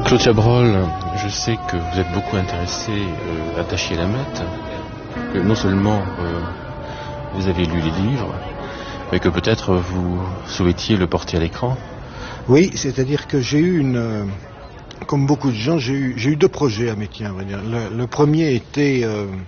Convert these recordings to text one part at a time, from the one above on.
Claude Chabrol, je sais que vous êtes beaucoup attaché à la Mette, que non seulement vous avez lu les livres, mais que peut-être vous souhaitiez le porter à l'écran. Oui, c'est-à-dire que j'ai eu comme beaucoup de gens, j'ai eu deux projets à Métier, on va dire. Le premier était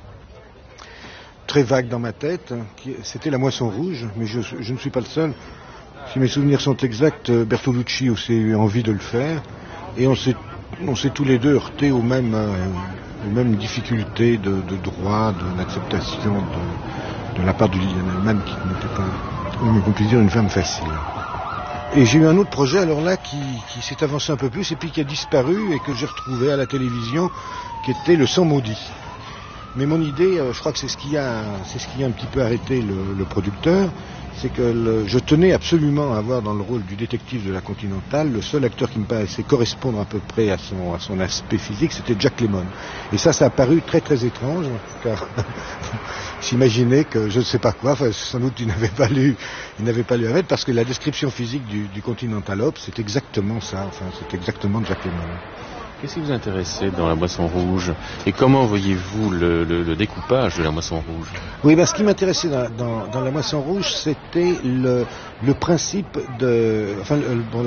très vague dans ma tête, c'était La Moisson Rouge, mais je ne suis pas le seul. Si mes souvenirs sont exacts, Bertolucci aussi a eu envie de le faire, et on s'est tous les deux heurtés aux mêmes difficultés de droit, d'acceptation de la part du Liliane elle-même, qui n'était pas, comme on peut dire, une femme facile. Et j'ai eu un autre projet alors là qui s'est avancé un peu plus et puis qui a disparu et que j'ai retrouvé à la télévision, qui était Le Sang Maudit. Mais mon idée, je crois que c'est ce qui a un petit peu arrêté le producteur, c'est que je tenais absolument à avoir dans le rôle du détective de la Continentale le seul acteur qui me paraissait correspondre à peu près à son aspect physique, c'était Jack Lemmon. Et ça a paru très très étrange, car j'imaginais que je ne sais pas quoi, enfin, sans doute il n'avait pas lu Hamlet, parce que la description physique du Continentalope, c'est exactement ça, enfin c'est exactement Jack Lemmon. Qu'est-ce qui vous intéressait dans La Moisson Rouge? Et comment voyez-vous le découpage de La Moisson Rouge? Oui, ce qui m'intéressait dans La Moisson Rouge, c'était le principe de... Enfin,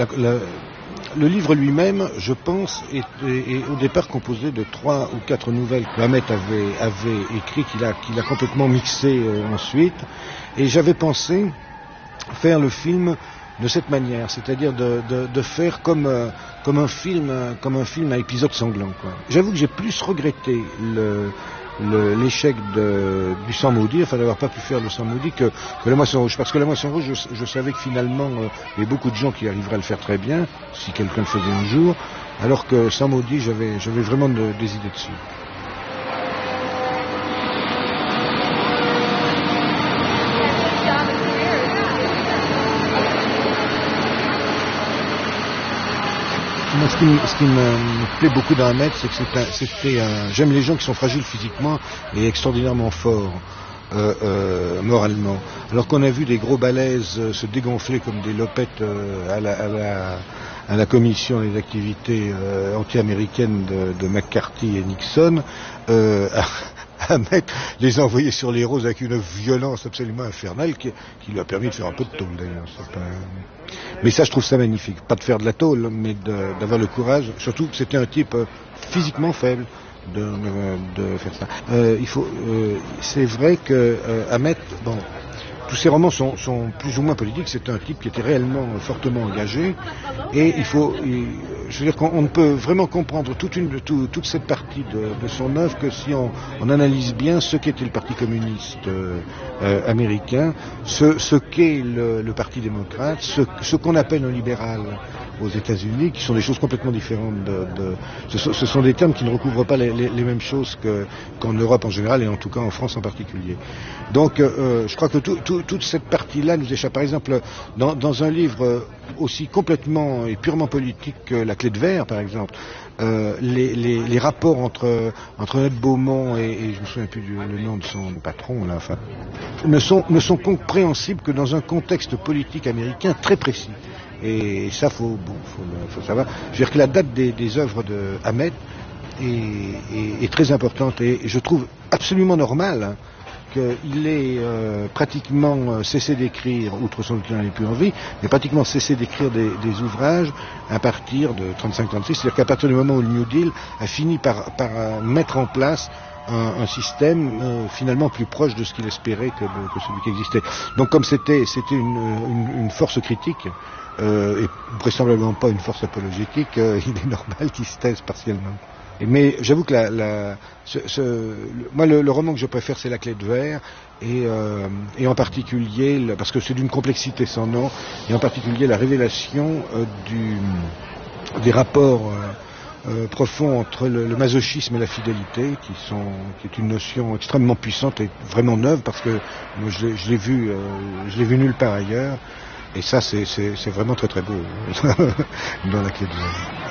le livre lui-même, je pense, est au départ composé de 3 ou 4 nouvelles que Hamet avait écrites, qu'il a complètement mixées ensuite. Et j'avais pensé faire le film de cette manière, c'est-à-dire de faire comme un film à épisode sanglant, quoi. J'avoue que j'ai plus regretté l'échec du Sang Maudit, enfin d'avoir pas pu faire le Sang Maudit que La Moisson Rouge, parce que La Moisson Rouge, je savais que finalement il y avait beaucoup de gens qui arriveraient à le faire très bien si quelqu'un le faisait un jour, alors que Sang Maudit, j'avais vraiment des idées dessus. Moi, ce qui me plaît beaucoup dans Hamlet, c'est que j'aime les gens qui sont fragiles physiquement et extraordinairement forts moralement. Alors qu'on a vu des gros balèzes se dégonfler comme des lopettes à la commission des activités anti-américaines de McCarthy et Nixon, Hamlet les a envoyés sur les roses avec une violence absolument infernale qui lui a permis de faire un peu de tôle d'ailleurs. Mais ça, je trouve ça magnifique. Pas de faire de la tôle, mais d'avoir le courage. Surtout que c'était un type physiquement faible de faire ça. C'est vrai que Hamet, tous ses romans sont plus ou moins politiques. C'est un type qui était réellement fortement engagé. Et je veux dire qu'on ne peut vraiment comprendre toute cette partie de son œuvre que si on analyse bien ce qu'était le Parti communiste américain, ce qu'est le Parti démocrate, ce qu'on appelle un libéral aux États-Unis, qui sont des choses complètement différentes. Ce sont des termes qui ne recouvrent pas les mêmes choses qu'en Europe en général et en tout cas en France en particulier. Donc je crois que toute cette partie-là nous échappe. Par exemple, dans un livre aussi complètement et purement politique que La Clé de Verre, par exemple, les rapports entre Ned Beaumont et je me souviens plus le nom de son patron là, enfin, ne sont compréhensibles que dans un contexte politique américain très précis. Et ça, faut savoir. Je veux dire que la date des œuvres de Hamet est très importante et je trouve absolument normal qu'il ait pratiquement cessé d'écrire, outre son qu'il n'en ait plus envie, mais pratiquement cessé d'écrire des ouvrages à partir de 35-36, c'est-à-dire qu'à partir du moment où le New Deal a fini par mettre en place un système finalement plus proche de ce qu'il espérait que celui qui existait. Donc comme c'était une force critique, et vraisemblablement pas une force apologétique, il est normal qu'il se taise partiellement. Mais j'avoue que moi le roman que je préfère c'est La Clé de Verre et en particulier parce que c'est d'une complexité sans nom et en particulier la révélation des rapports profonds entre le masochisme et la fidélité qui est une notion extrêmement puissante et vraiment neuve parce que moi je l'ai vu nulle part ailleurs et ça c'est vraiment très très beau dans La Clé de Verre.